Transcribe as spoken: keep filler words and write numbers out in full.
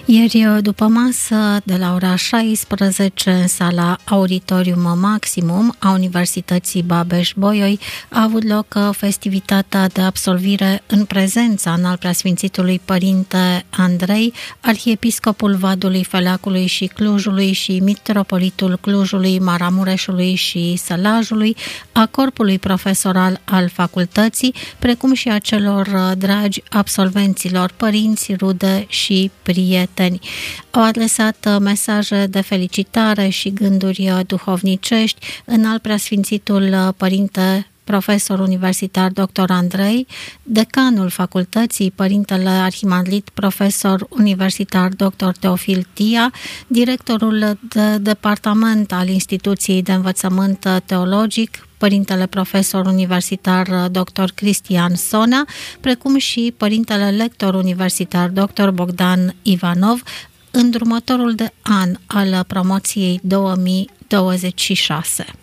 Ieri după masă, de la ora șaisprezece, în sala Auditorium Maximum a Universității Babeș-Bolyai, a avut loc festivitatea de absolvire în prezența Înaltpreasfințitului Părinte Andrei, arhiepiscopul Vadului, Feleacului și Clujului și mitropolitul Clujului, Maramureșului și Sălajului, a corpului profesoral al facultății, precum și a celor dragi absolvenților, părinți, rude și prieteni. Au adresat mesaje de felicitare și gânduri duhovnicești Înaltpreasfințitul Părinte profesor universitar doctor Andrei, decanul facultății, Părintele Arhimandrit profesor universitar doctor Teofil Tia, directorul de departament al Instituției de Învățământ Teologic, Părintele profesor universitar doctor Cristian Sonea, precum și Părintele lector universitar doctor Bogdan Ivanov, îndrumătorul de an al promoției două mii douăzeci și șase.